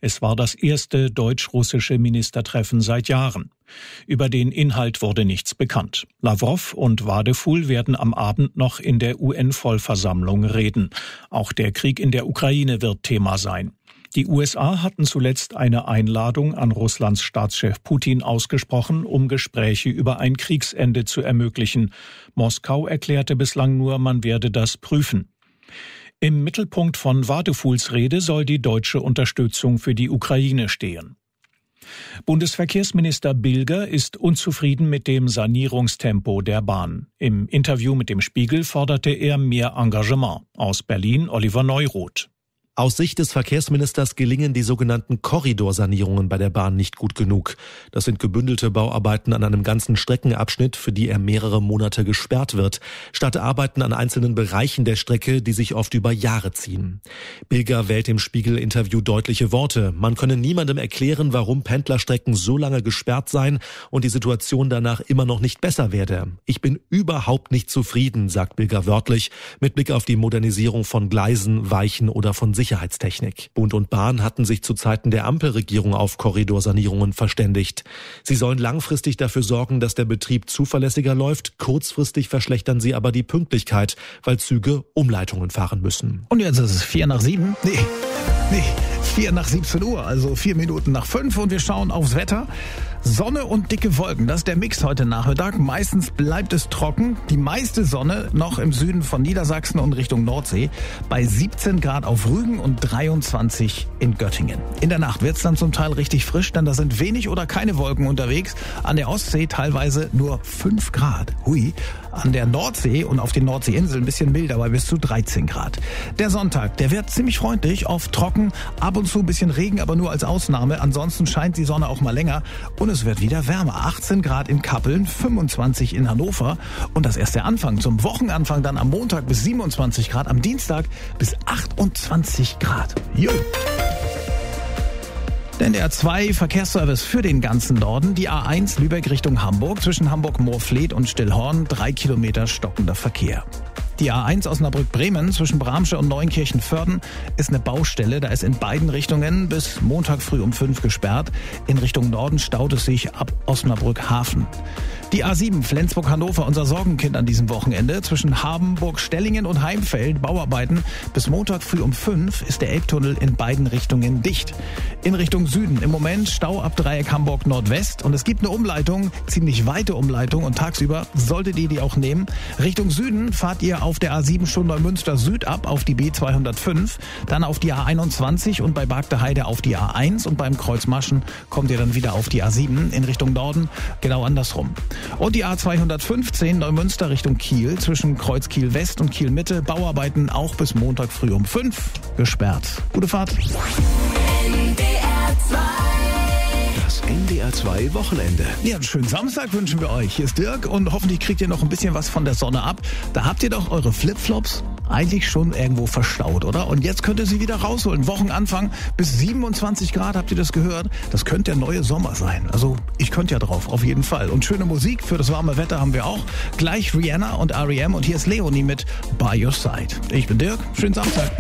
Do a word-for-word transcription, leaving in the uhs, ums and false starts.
Es war das erste deutsch-russische Ministertreffen seit Jahren. Über den Inhalt wurde nichts bekannt. Lavrov und Wadephul werden am Abend noch in der U N-Vollversammlung reden. Auch der Krieg in der Ukraine wird Thema sein. Die U S A hatten zuletzt eine Einladung an Russlands Staatschef Putin ausgesprochen, um Gespräche über ein Kriegsende zu ermöglichen. Moskau erklärte bislang nur, man werde das prüfen. Im Mittelpunkt von Wadephuls Rede soll die deutsche Unterstützung für die Ukraine stehen. Bundesverkehrsminister Bilger ist unzufrieden mit dem Sanierungstempo der Bahn. Im Interview mit dem Spiegel forderte er mehr Engagement. Aus Berlin Oliver Neuroth. Aus Sicht des Verkehrsministers gelingen die sogenannten Korridorsanierungen bei der Bahn nicht gut genug. Das sind gebündelte Bauarbeiten an einem ganzen Streckenabschnitt, für die er mehrere Monate gesperrt wird, statt Arbeiten an einzelnen Bereichen der Strecke, die sich oft über Jahre ziehen. Bilger wählt im Spiegel-Interview deutliche Worte. Man könne niemandem erklären, warum Pendlerstrecken so lange gesperrt seien und die Situation danach immer noch nicht besser werde. Ich bin überhaupt nicht zufrieden, sagt Bilger wörtlich, mit Blick auf die Modernisierung von Gleisen, Weichen oder von Sicherheitstechnik. Bund und Bahn hatten sich zu Zeiten der Ampelregierung auf Korridorsanierungen verständigt. Sie sollen langfristig dafür sorgen, dass der Betrieb zuverlässiger läuft. Kurzfristig verschlechtern sie aber die Pünktlichkeit, weil Züge Umleitungen fahren müssen. Und jetzt ist es vier nach sieben. Nee, nee, vier nach siebzehn Uhr, also vier Minuten nach fünf und wir schauen aufs Wetter. Sonne und dicke Wolken, das ist der Mix heute Nachmittag. Meistens bleibt es trocken. Die meiste Sonne noch im Süden von Niedersachsen und Richtung Nordsee. Bei siebzehn Grad auf Rügen und dreiundzwanzig in Göttingen. In der Nacht wird es dann zum Teil richtig frisch, denn da sind wenig oder keine Wolken unterwegs. An der Ostsee teilweise nur fünf Grad. Hui. An der Nordsee und auf den Nordseeinseln ein bisschen milder, bei bis zu dreizehn Grad. Der Sonntag, der wird ziemlich freundlich, oft trocken, ab und zu ein bisschen Regen, aber nur als Ausnahme. Ansonsten scheint die Sonne auch mal länger und es wird wieder wärmer. achtzehn Grad in Kappeln, fünfundzwanzig in Hannover und das erst der Anfang. Zum Wochenanfang dann am Montag bis siebenundzwanzig Grad, am Dienstag bis achtundzwanzig Grad. Jo. Der N D R zwei Verkehrsservice für den ganzen Norden, die A eins Lübeck Richtung Hamburg, zwischen Hamburg-Moorfleet und Stillhorn, drei Kilometer stockender Verkehr. Die A eins Osnabrück-Bremen zwischen Bramsche und Neunkirchen-Vörden ist eine Baustelle. Da ist in beiden Richtungen bis Montag früh um fünf gesperrt. In Richtung Norden staut es sich ab Osnabrück-Hafen. Die A sieben Flensburg-Hannover, unser Sorgenkind an diesem Wochenende. Zwischen Habenburg-Stellingen und Heimfeld, Bauarbeiten. Bis Montag früh um fünf ist der Elbtunnel in beiden Richtungen dicht. In Richtung Süden im Moment Stau ab Dreieck Hamburg Nordwest. Und es gibt eine Umleitung, ziemlich weite Umleitung. Und tagsüber solltet ihr die auch nehmen. Richtung Süden fahrt ihr auf der A sieben schon Neumünster Süd ab auf die B zweihundertfünf. Dann auf die A einundzwanzig und bei Bargteheide auf die A eins. Und beim Kreuz Maschen kommt ihr dann wieder auf die A sieben in Richtung Norden. Genau andersrum. Und die A zweihundertfünfzehn Neumünster Richtung Kiel zwischen Kreuz Kiel West und Kiel Mitte. Bauarbeiten auch bis Montag früh um fünf gesperrt. Gute Fahrt. N D R zwei. Das N D R zwei Wochenende. Ja, einen schönen Samstag wünschen wir euch. Hier ist Dirk und hoffentlich kriegt ihr noch ein bisschen was von der Sonne ab. Da habt ihr doch eure Flipflops eigentlich schon irgendwo verstaut, oder? Und jetzt könnt ihr sie wieder rausholen. Wochenanfang bis siebenundzwanzig Grad, habt ihr das gehört? Das könnte der neue Sommer sein. Also ich könnte ja drauf, auf jeden Fall. Und schöne Musik für das warme Wetter haben wir auch. Gleich Rihanna und R E M und hier ist Leonie mit By Your Side. Ich bin Dirk, schönen Samstag.